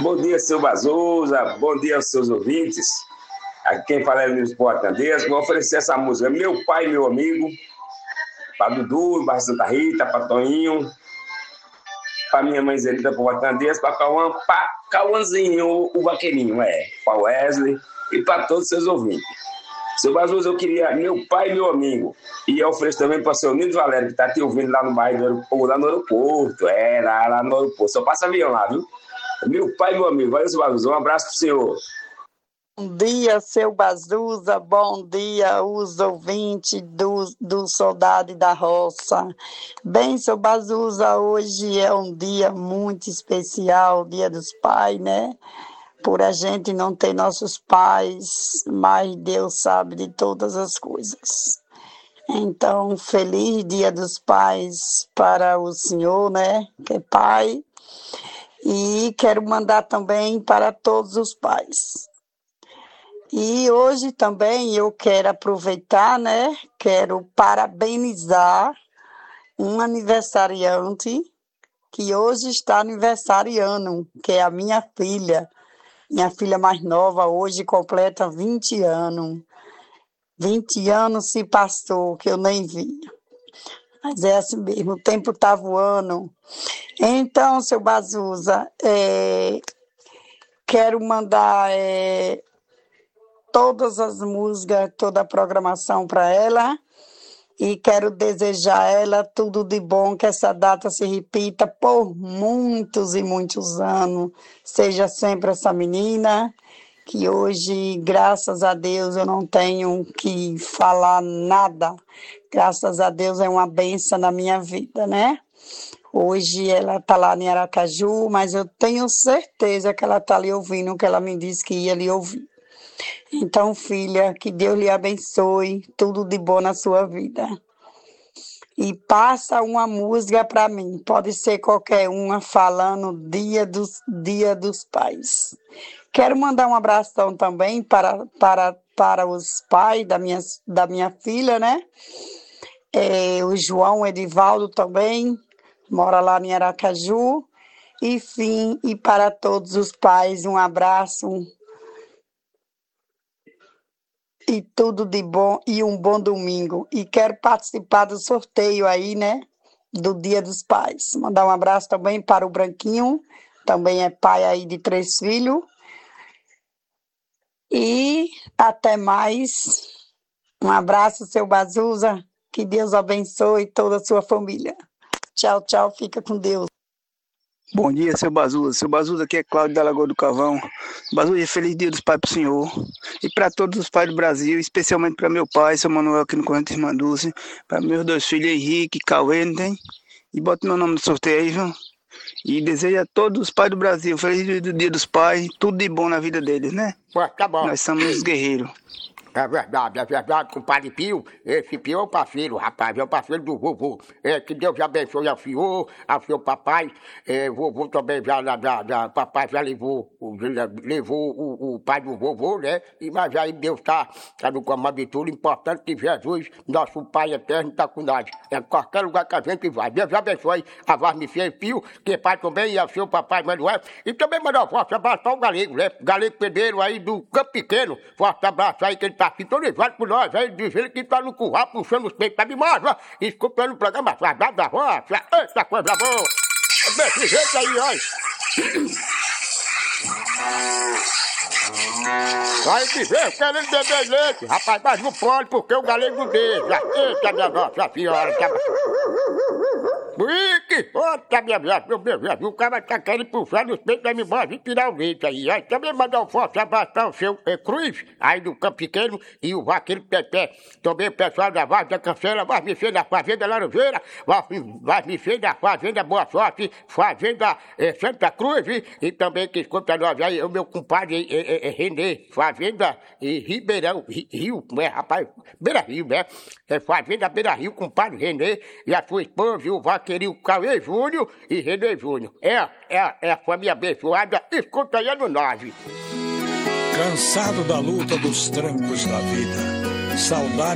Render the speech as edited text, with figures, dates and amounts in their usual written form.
Bom dia, seu Bazuza. Bom dia aos seus ouvintes. Aqui quem fala é o Nilson Portandeias. Vou oferecer essa música. Meu pai, meu amigo. Para Dudu, para Santa Rita, para Toninho. Para minha mãe Zelita Portandeias. Para Cauã, para Cauãzinho, o vaqueirinho. Para Wesley e para todos os seus ouvintes. Seu Bazuza, eu queria meu pai, meu amigo. E eu ofereço também para o seu Nildo Valério, que está te ouvindo lá no bairro, ou lá no aeroporto. Lá no aeroporto. Só passa avião lá, viu? Meu pai, meu amigo. Valeu, seu Bazuza. Um abraço pro senhor. Bom dia, seu Bazuza. Bom dia, os ouvintes do Soldado da Roça. Bem, seu Bazuza, hoje é um dia muito especial, Dia dos Pais, né? Por a gente não ter nossos pais, mas Deus sabe de todas as coisas. Então, feliz Dia dos Pais para o senhor, né? Que é pai. E quero mandar também para todos os pais. E hoje também eu quero aproveitar, né? Quero parabenizar um aniversariante que hoje está aniversariando, que é a minha filha. Minha filha mais nova hoje completa 20 anos. 20 anos se passou, que eu nem vi. Mas é assim mesmo, o tempo está voando. Então, seu Bazuza, quero mandar todas as músicas, toda a programação para ela e quero desejar a ela tudo de bom, que essa data se repita por muitos e muitos anos. Seja sempre essa menina, que hoje, graças a Deus, eu não tenho que falar nada. Graças a Deus é uma bênção na minha vida, né? Hoje ela está lá em Aracaju, mas eu tenho certeza que ela está ali ouvindo o que ela me disse que ia lhe ouvir. Então, filha, que Deus lhe abençoe, tudo de bom na sua vida. E passa uma música para mim, pode ser qualquer uma, falando Dia dos Pais. Quero mandar um abração também para os pais da minha filha, né? O João Edivaldo também, mora lá em Aracaju. Enfim, e para todos os pais, um abraço. E tudo de bom e um bom domingo. E quero participar do sorteio aí, né? Do Dia dos Pais. Mandar um abraço também para o Branquinho, também é pai aí de 3 filhos. E até mais. Um abraço, seu Bazuza. Que Deus abençoe toda a sua família. Tchau, tchau. Fica com Deus. Bom dia, seu Bazuza. Seu Bazuza, aqui é Cláudio da Lagoa do Cavão. Bazuza, feliz Dia dos Pais pro senhor. E para todos os pais do Brasil, especialmente para meu pai, seu Manuel, aqui no Corrente Irmã Dulce. Para meus 2 filhos, Henrique e Cauê, não tem? E bota meu nome no sorteio aí, viu? E desejo a todos os pais do Brasil, feliz Dia dos Pais, tudo de bom na vida deles, né? Tá bom. Nós somos os guerreiros. É verdade, compadre Pio. Esse Pio é o parceiro, rapaz, é o parceiro do vovô. Que Deus abençoe ao seu papai. Vovô também papai já levou o pai do vovô, né? Mas aí Deus tá no comando de tudo. Importante que Jesus, nosso Pai eterno, tá com nós. É qualquer lugar que a gente vai. Deus abençoe a Varmicê Pio, que é pai também, e ao seu papai Manuel. E também mandar um forte abraço ao Galego, né? Galego Pedreiro aí do Campo Pequeno. Forte abraço aí que ele tá sintonizado por nós, aí dizendo que tá no curral, puxando os peitos pra demais, ó, escutando o programa Soldado da Roça. Eita coisa boa! Desse jeito aí, ó. Vai dizer, querendo beber leite, rapaz, mas não pode porque o galego não deixa. Eita, minha nossa senhora. Brique! Outra minha o cara tá querendo puxar nos peitos da minha mãe e tirar o leite aí. Aí também mandar um forte abraço para o seu Cruz, aí do Campo Pequeno, e o Vaqueiro Pepe. Também o pessoal da Vaz da Cancela, vai me da Fazenda Laranjeira, vai me da Fazenda Boa Sorte, Fazenda Santa Cruz, e também que escuta nós aí, o meu compadre Renê, Fazenda Ribeirão, Rio, né, rapaz? Beira Rio, né? Fazenda Beira Rio, compadre Renê, e a sua esposa, e o Vaqueirinho Cauê Júnior e Renê Júnior. É a família abençoada, escuta aí no 9. Cansado da luta dos trancos da vida, saudade